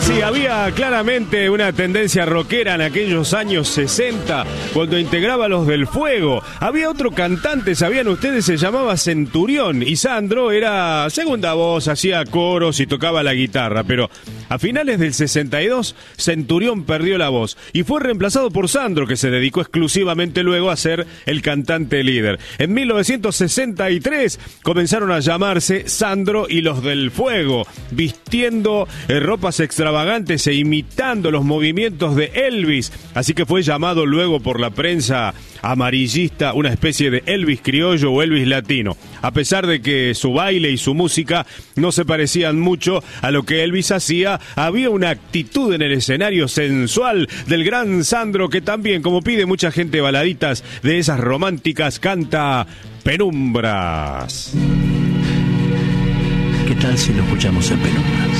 Sí, había claramente una tendencia rockera en aquellos años 60, cuando integraba Los del Fuego. Había otro cantante, ¿sabían ustedes? Se llamaba Centurión, y Sandro era segunda voz, hacía coros y tocaba la guitarra, pero a finales del 62, Centurión perdió la voz y fue reemplazado por Sandro, que se dedicó exclusivamente luego a ser el cantante líder. En 1963 comenzaron a llamarse Sandro y Los del Fuego, vistiendo ropas extravagantes e imitando los movimientos de Elvis, así que fue llamado luego por la prensa amarillista una especie de Elvis criollo o Elvis latino, a pesar de que su baile y su música no se parecían mucho a lo que Elvis hacía. Había una actitud en el escenario sensual del gran Sandro, que también, como pide mucha gente baladitas de esas románticas, canta Penumbras. ¿Qué tal si lo escuchamos en Penumbras?